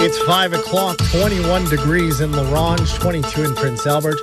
It's 5 o'clock, 21 degrees in La Ronge, 22 in Prince Albert,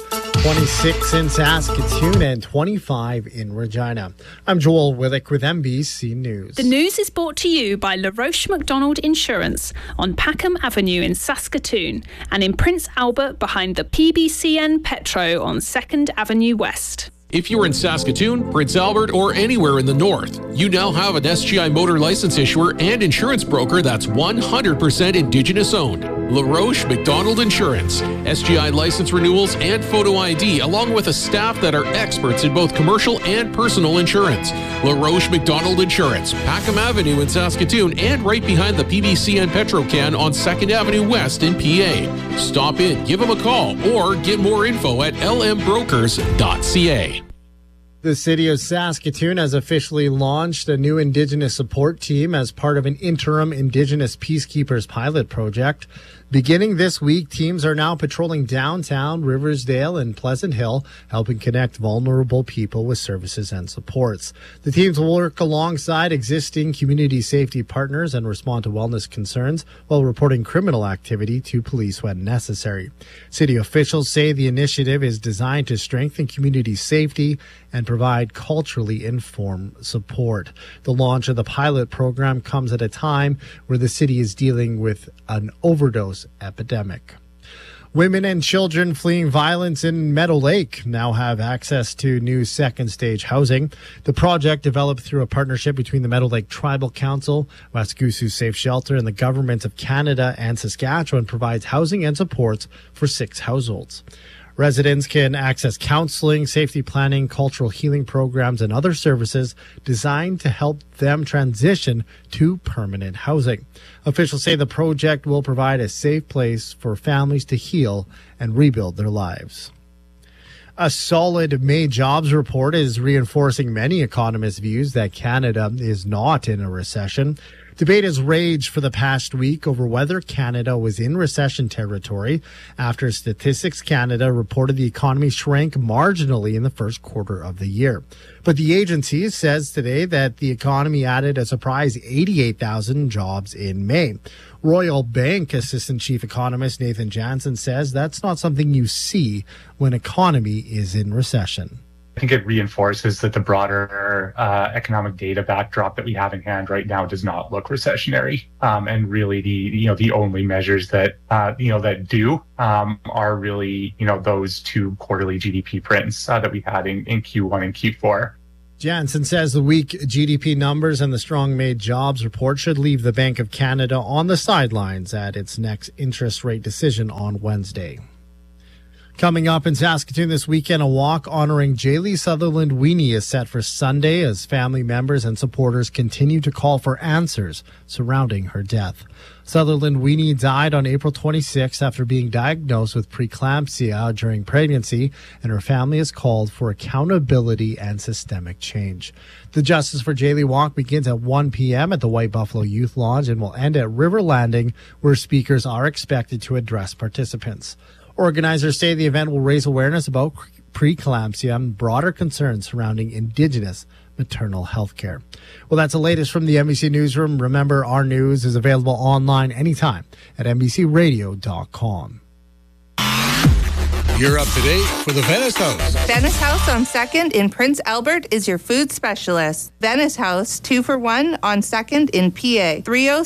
26 in Saskatoon, and 25 in Regina. I'm Joel Willick with NBC News. The news is brought to you by LaRoche McDonald Insurance on Packham Avenue in Saskatoon and in Prince Albert behind the PBCN Petro on 2nd Avenue West. If you're in Saskatoon, Prince Albert, or anywhere in the north, you now have an SGI motor license issuer and insurance broker that's 100% Indigenous owned. LaRoche McDonald Insurance. SGI license renewals and photo ID, along with a staff that are experts in both commercial and personal insurance. LaRoche McDonald Insurance, Packham Avenue in Saskatoon, and right behind the PBCN Petrocan on 2nd Avenue West in PA. Stop in, give them a call, or get more info at lmbrokers.ca. The City of Saskatoon has officially launched a new Indigenous support team as part of an interim Indigenous Peacekeepers pilot project. Beginning this week, teams are now patrolling downtown, Riversdale, and Pleasant Hill, helping connect vulnerable people with services and supports. The teams will work alongside existing community safety partners and respond to wellness concerns while reporting criminal activity to police when necessary. City officials say the initiative is designed to strengthen community safety and provide culturally informed support. The launch of the pilot program comes at a time where the city is dealing with an overdose epidemic. Women and children fleeing violence in Meadow Lake now have access to new second stage housing. The project, developed through a partnership between the Meadow Lake Tribal Council, Wascusu Safe Shelter, and the governments of Canada and Saskatchewan, provides housing and supports for 6 households. Residents can access counseling, safety planning, cultural healing programs, and other services designed to help them transition to permanent housing. Officials say the project will provide a safe place for families to heal and rebuild their lives. A solid May jobs report is reinforcing many economists' views that Canada is not in a recession. Debate has raged for the past week over whether Canada was in recession territory after Statistics Canada reported the economy shrank marginally in the first quarter of the year. But the agency says today that the economy added a surprise 88,000 jobs in May. Royal Bank Assistant Chief Economist Nathan Jansen says that's not something you see when economy is in recession. I think it reinforces that the broader economic data backdrop that we have in hand right now does not look recessionary. And really, the only measures that that do are really those 2 quarterly GDP prints that we had in Q1 and Q4. Jansen says the weak GDP numbers and the strong May jobs report should leave the Bank of Canada on the sidelines at its next interest rate decision on Wednesday. Coming up in Saskatoon this weekend, a walk honoring Jaylee Sutherland Weenie is set for Sunday as family members and supporters continue to call for answers surrounding her death. Sutherland Weenie died on April 26 after being diagnosed with preeclampsia during pregnancy, and her family has called for accountability and systemic change. The Justice for Jaylee Walk begins at 1 p.m. at the White Buffalo Youth Lodge and will end at River Landing, where speakers are expected to address participants. Organizers say the event will raise awareness about preeclampsia and broader concerns surrounding Indigenous maternal health care. Well, that's the latest from the NBC Newsroom. Remember, our news is available online anytime at NBCRadio.com. You're up to date for the Venice House. Venice House on 2nd in Prince Albert is your food specialist. Venice House, 2 for $1 on 2nd in PA.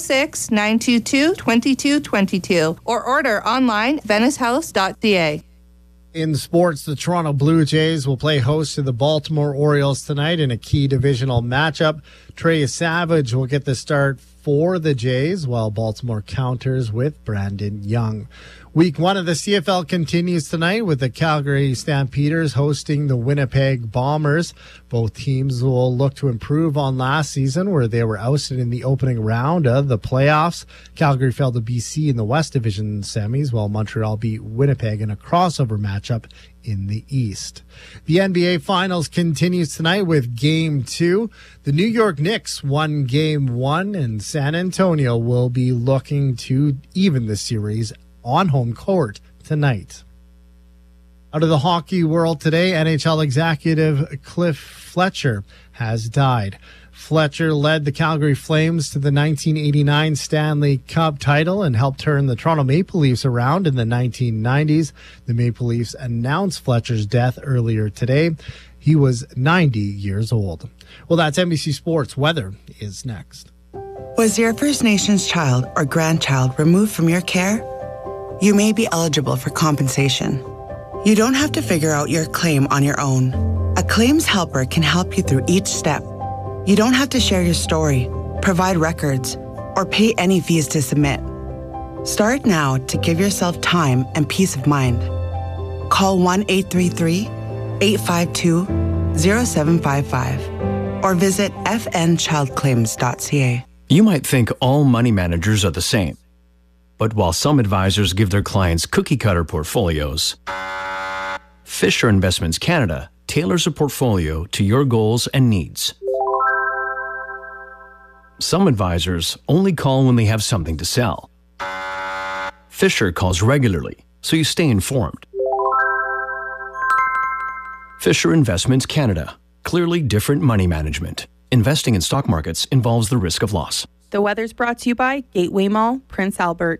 306-922-2222. Or order online, venicehouse.ca. In sports, the Toronto Blue Jays will play host to the Baltimore Orioles tonight in a key divisional matchup. Trey Savage will get the start for the Jays, while Baltimore counters with Brandon Young. Week 1 of the CFL continues tonight with the Calgary Stampeders hosting the Winnipeg Bombers. Both teams will look to improve on last season, where they were ousted in the opening round of the playoffs. Calgary fell to BC in the West Division semis, while Montreal beat Winnipeg in a crossover matchup in the East. The NBA Finals continues tonight with Game 2. The New York Knicks won Game 1, and San Antonio will be looking to even the series on home court tonight. Out of the hockey world today, NHL executive Cliff Fletcher has died. Fletcher led the Calgary Flames to the 1989 Stanley Cup title and helped turn the Toronto Maple Leafs around in the 1990s. The Maple Leafs announced Fletcher's death earlier today. He was 90 years old. Well, that's NBC Sports. Weather is next. Was your First Nations child or grandchild removed from your care? You may be eligible for compensation. You don't have to figure out your claim on your own. A claims helper can help you through each step. You don't have to share your story, provide records, or pay any fees to submit. Start now to give yourself time and peace of mind. Call 1-833-852-0755 or visit fnchildclaims.ca. You might think all money managers are the same. But while some advisors give their clients cookie-cutter portfolios, Fisher Investments Canada tailors a portfolio to your goals and needs. Some advisors only call when they have something to sell. Fisher calls regularly, so you stay informed. Fisher Investments Canada. Clearly different money management. Investing in stock markets involves the risk of loss. The weather's brought to you by Gateway Mall, Prince Albert.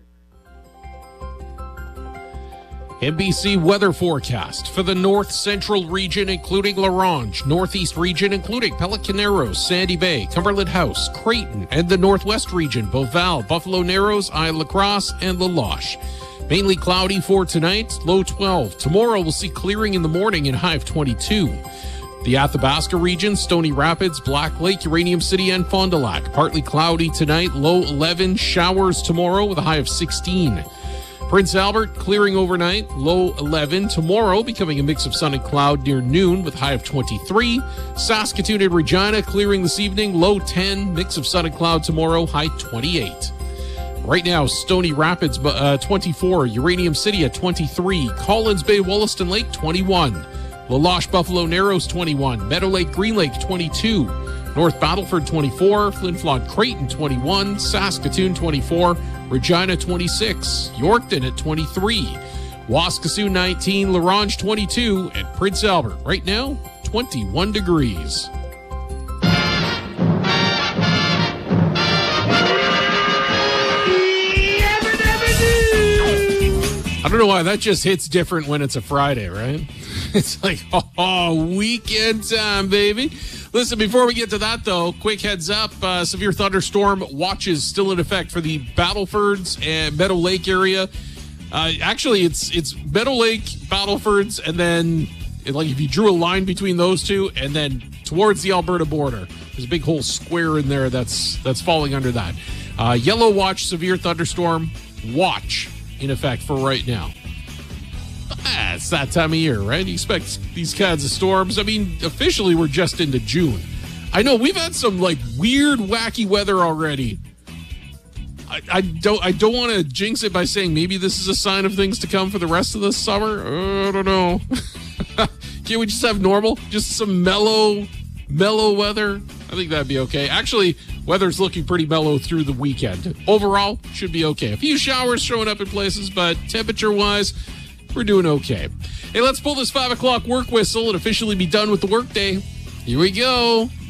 NBC weather forecast for the north central region, including La Ronge, northeast region, including Pelican Narrows, Sandy Bay, Cumberland House, Creighton, and the northwest region, Beauval, Buffalo Narrows, Isle La Crosse, and La Loche. Mainly cloudy for tonight, low 12. Tomorrow we'll see clearing in the morning and high of 22. The Athabasca region, Stony Rapids, Black Lake, Uranium City, and Fond du Lac. Partly cloudy tonight, low 11. Showers tomorrow with a high of 16. Prince Albert, clearing overnight, low 11. Tomorrow, becoming a mix of sun and cloud near noon with a high of 23. Saskatoon and Regina, clearing this evening, low 10. Mix of sun and cloud tomorrow, high 28. Right now, Stony Rapids, 24. Uranium City at 23. Collins Bay, Wollaston Lake, 21. La Loche, Buffalo Narrows, 21. Meadow Lake, Green Lake, 22. North Battleford, 24. Flin Flon, Creighton, 21. Saskatoon, 24. Regina, 26. Yorkton at 23. Waskesiu, 19. La Ronge, 22. And Prince Albert, right now, 21 degrees. I don't know why that just hits different when it's a Friday, right? It's like, weekend time, baby. Listen, before we get to that, though, quick heads up. Severe thunderstorm watches still in effect for the Battlefords and Meadow Lake area. Actually, it's Meadow Lake, Battlefords, and then like if you drew a line between those two, and then towards the Alberta border, there's a big whole square in there that's falling under that. Yellow watch, severe thunderstorm watch in effect for right now. It's that time of year, right? You expect these kinds of storms. I mean, officially, we're just into June. I know we've had some like weird, wacky weather already. I don't want to jinx it by saying maybe this is a sign of things to come for the rest of the summer. I don't know. Can't we just have normal, just some mellow weather? I think that'd be okay. Actually, weather's looking pretty mellow through the weekend. Overall, should be okay. A few showers showing up in places, but temperature-wise, we're doing okay. Hey, let's pull this 5 o'clock work whistle and officially be done with the workday. Here we go.